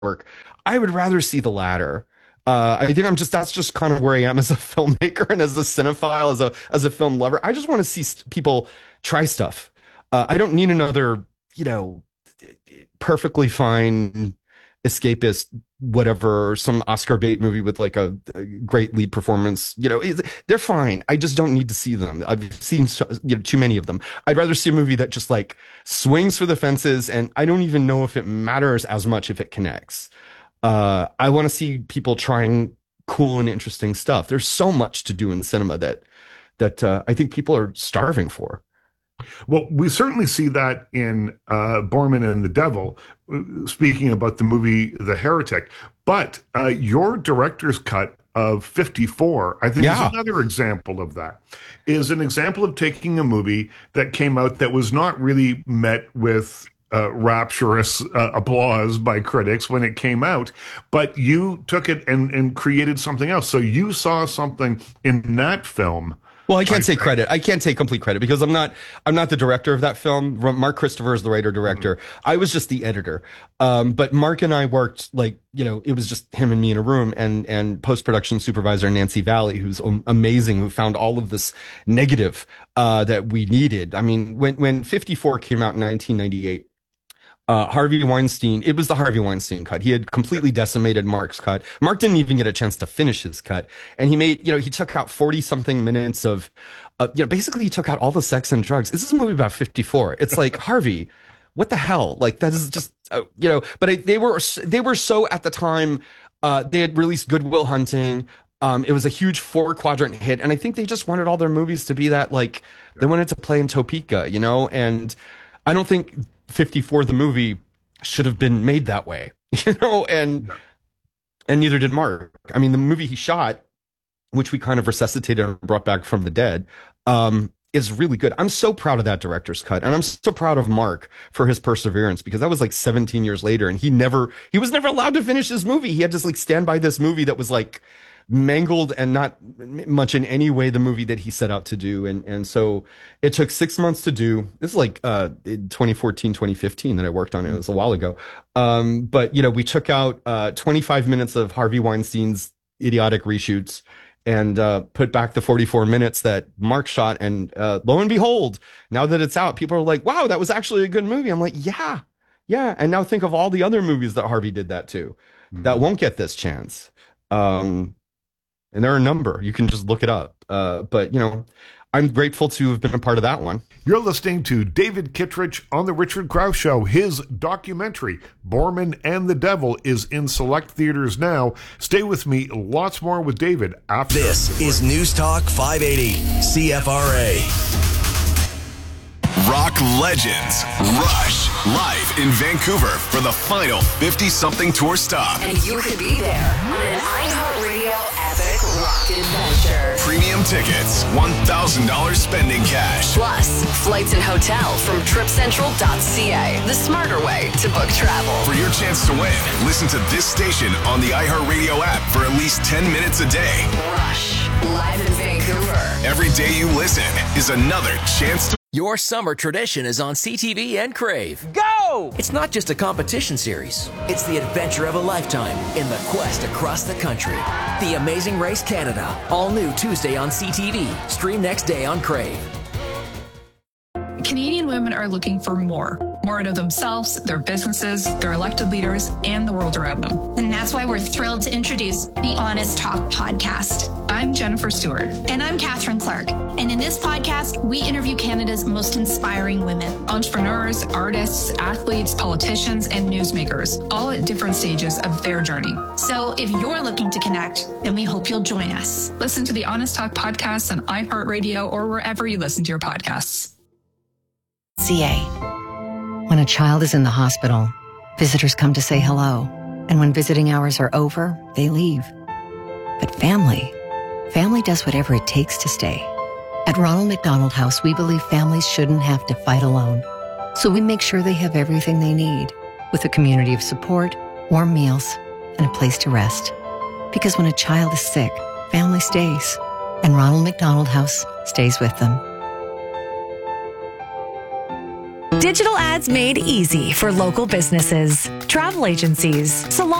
work. I would rather see the latter. I think that's just kind of where I am as a filmmaker and as a cinephile, as a film lover. I just want to see people try stuff. I don't need another, you know, perfectly fine escapist whatever, some Oscar bait movie with like a great lead performance. You know, they're fine. I just don't need to see them. I've seen too many of them. I'd rather see a movie that just like swings for the fences, and I don't even know if it matters as much if it connects. I want to see people trying cool and interesting stuff. There's so much to do in cinema that I think people are starving for. Well, we certainly see that in Boorman and the Devil, speaking about the movie The Heretic. But your director's cut of 54, I think, is another example of that. Is an example of taking a movie that came out that was not really met with rapturous applause by critics when it came out, but you took it and created something else. So you saw something in that film. Well, I can't say credit. I can't take complete credit because I'm not the director of that film. Mark Christopher is the writer director. I was just the editor. But Mark and I worked like, you know, it was just him and me in a room, and post-production supervisor Nancy Valley, who's amazing, who found all of this negative that we needed. I mean, when 54 came out in 1998, Harvey Weinstein, it was the Harvey Weinstein cut. He had completely decimated Mark's cut. Mark didn't even get a chance to finish his cut. And he took out 40 something minutes of, basically he took out all the sex and drugs. This is a movie about 54. It's like, Harvey, what the hell? Like, that is just, but they were so at the time, they had released Good Will Hunting. It was a huge 4-quadrant hit. And I think they just wanted all their movies to be that, like, they wanted to play in Topeka, and I don't think 54 the movie should have been made that way, and neither did Mark. I mean, the movie he shot, which we kind of resuscitated and brought back from the dead, is really good. I'm so proud of that director's cut, and I'm so proud of Mark for his perseverance, because that was like 17 years later, and he was never allowed to finish his movie. He had to like stand by this movie that was like mangled and not much in any way the movie that he set out to do. And so it took 6 months to do. This is like 2014, 2015 that I worked on it. It was a while ago. But we took out 25 minutes of Harvey Weinstein's idiotic reshoots and put back the 44 minutes that Mark shot. And lo and behold, now that it's out, people are like, wow, that was actually a good movie. I'm like, yeah. And now think of all the other movies that Harvey did that to that won't get this chance. And there are a number. You can just look it up. But I'm grateful to have been a part of that one. You're listening to David Kittredge on The Richard Krause Show. His documentary, Boorman and the Devil, is in select theaters now. Stay with me. Lots more with David after. This is News Talk 580, CFRA. Rock Legends Rush, live in Vancouver for the final 50-something tour stop. And you could be there on an iHeartRadio epic rock adventure. Premium tickets, $1,000 spending cash. Plus, flights and hotel from TripCentral.ca, the smarter way to book travel. For your chance to win, listen to this station on the iHeartRadio app for at least 10 minutes a day. Rush, live in Vancouver. Every day you listen is another chance to. Your summer tradition is on CTV and Crave. Go! It's not just a competition series. It's the adventure of a lifetime in the quest across the country. The Amazing Race Canada. All new Tuesday on CTV. Stream next day on Crave. Canadian women are looking for more out of themselves, their businesses, their elected leaders, and the world around them. And that's why we're thrilled to introduce the Honest Talk podcast. I'm Jennifer Stewart. And I'm Catherine Clark. And in this podcast, we interview Canada's most inspiring women. Entrepreneurs, artists, athletes, politicians, and newsmakers, all at different stages of their journey. So if you're looking to connect, then we hope you'll join us. Listen to the Honest Talk podcast on iHeartRadio or wherever you listen to your podcasts. CA. When a child is in the hospital, visitors come to say hello. And when visiting hours are over, they leave. But family does whatever it takes to stay. At Ronald McDonald House, we believe families shouldn't have to fight alone. So we make sure they have everything they need, with a community of support, warm meals, and a place to rest. Because when a child is sick, family stays. And Ronald McDonald House stays with them. Digital ads made easy for local businesses, travel agencies, salons.